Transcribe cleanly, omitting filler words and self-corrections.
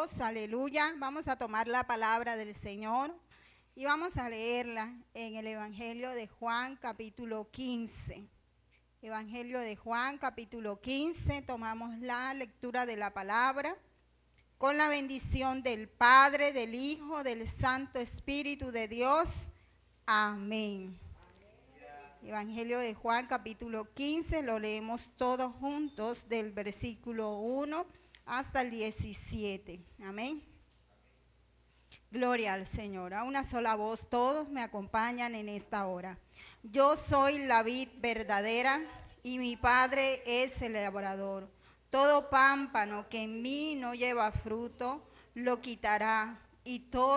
Dios, aleluya. Vamos a tomar la palabra del Señor y vamos a leerla en el Evangelio de Juan, capítulo 15. Evangelio de Juan, capítulo 15, tomamos la lectura de la palabra con la bendición del Padre, del Hijo, del Santo Espíritu de Dios. Amén. Evangelio de Juan, capítulo 15, lo leemos todos juntos del versículo 1 hasta el 17. Amén. Gloria al Señor. A una sola voz todos me acompañan en esta hora. Yo soy la vid verdadera y mi Padre es el labrador. Todo pámpano que en mí no lleva fruto lo quitará, y todo